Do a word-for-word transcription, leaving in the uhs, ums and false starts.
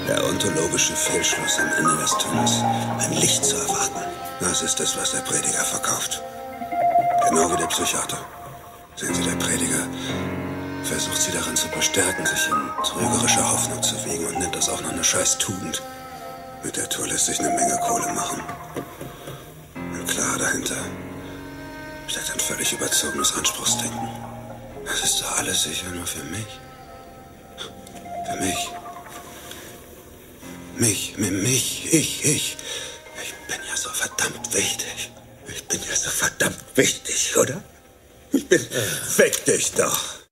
Der ontologische Fehlschluss am Ende des Tunnels. Ein Licht zu erwarten. Das ist es, was der Prediger verkauft. Genau wie der Psychiater. Sehen Sie, der Prediger versucht sie daran zu bestärken, sich in trügerischer Hoffnung zu wiegen und nennt das auch noch eine scheiß Tugend. Mit der Tour lässt sich eine Menge Kohle machen. Und klar, dahinter steckt ein völlig überzogenes Anspruchsdenken. Das ist doch alles sicher nur für mich. Für mich. Mich, mich, mich, ich, ich. Ich bin ja so verdammt wichtig. Ich bin ja so verdammt wichtig, oder? Ich bin... Fick dich doch.